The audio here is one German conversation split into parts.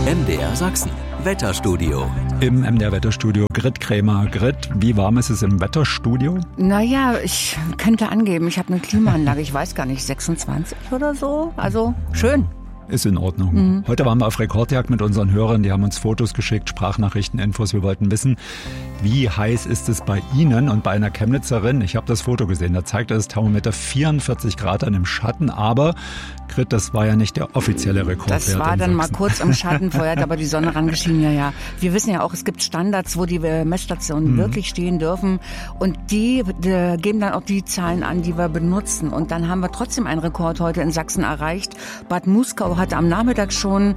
MDR Sachsen, Wetterstudio. Im MDR Wetterstudio Grit Krämer. Grit, wie warm ist es im Wetterstudio? Naja, ich könnte angeben, ich habe eine Klimaanlage, ich weiß gar nicht, 26 oder so. Also schön. Ist in Ordnung. Heute waren wir auf Rekordjagd mit unseren Hörern. Die haben uns Fotos geschickt, Sprachnachrichten, Infos. Wir wollten wissen, wie heiß ist es bei Ihnen? Und bei einer Chemnitzerin, ich habe das Foto gesehen, da zeigte das Thermometer 44 Grad an im Schatten. Aber, Grit, das war ja nicht der offizielle Rekordwert. Das war dann mal kurz im Schatten, vorher hat aber die Sonne rangeschienen. Ja. Wir wissen ja auch, es gibt Standards, wo die Messstationen wirklich stehen dürfen. Und die geben dann auch die Zahlen an, die wir benutzen. Und dann haben wir trotzdem einen Rekord heute in Sachsen erreicht. Bad Muskau hatte am Nachmittag schon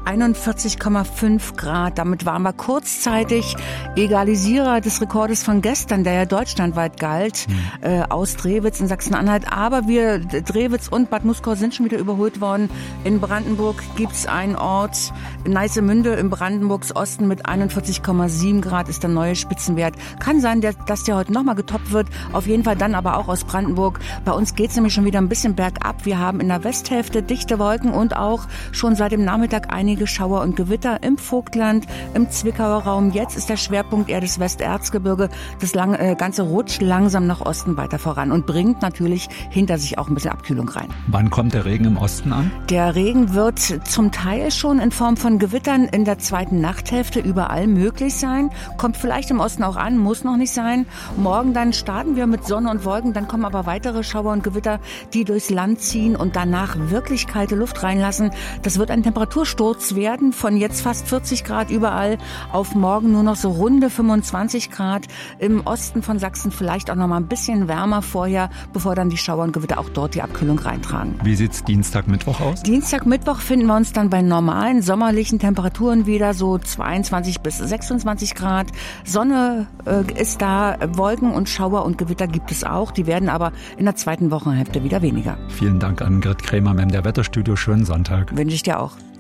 41,5 Grad. Damit waren wir kurzzeitig Egalisierer des Rekordes von gestern, der ja deutschlandweit galt, aus Drewitz in Sachsen-Anhalt. Aber Drewitz und Bad Muskau sind schon wieder überholt worden. In Brandenburg gibt's einen Ort, Neissemünde im Brandenburgs Osten mit 41,7 Grad ist der neue Spitzenwert. Kann sein, dass der heute nochmal getoppt wird. Auf jeden Fall dann aber auch aus Brandenburg. Bei uns geht's nämlich schon wieder ein bisschen bergab. Wir haben in der Westhälfte dichte Wolken und auch schon seit dem Nachmittag einige Schauer und Gewitter im Vogtland, im Zwickauer Raum. Jetzt ist der Schwerpunkt eher das Westerzgebirge. Das Ganze rutscht langsam nach Osten weiter voran und bringt natürlich hinter sich auch ein bisschen Abkühlung rein. Wann kommt der Regen im Osten an? Der Regen wird zum Teil schon in Form von Gewittern in der zweiten Nachthälfte überall möglich sein. Kommt vielleicht im Osten auch an, muss noch nicht sein. Morgen dann starten wir mit Sonne und Wolken, dann kommen aber weitere Schauer und Gewitter, die durchs Land ziehen und danach wirklich kalte Luft reinlassen. Das wird ein Temperatursturz werden von jetzt fast 40 Grad überall auf morgen nur noch so runde 25 Grad. Im Osten von Sachsen vielleicht auch noch mal ein bisschen wärmer vorher, bevor dann die Schauer und Gewitter auch dort die Abkühlung reintragen. Wie sieht's Dienstag, Mittwoch aus? Dienstag, Mittwoch finden wir uns dann bei normalen sommerlichen Temperaturen wieder, so 22 bis 26 Grad. Sonne ist da, Wolken und Schauer und Gewitter gibt es auch. Die werden aber in der zweiten Wochenhälfte wieder weniger. Vielen Dank an Grit Krämer im MDR Wetterstudio. Schönen Sonntag. Wünsche ich dir auch.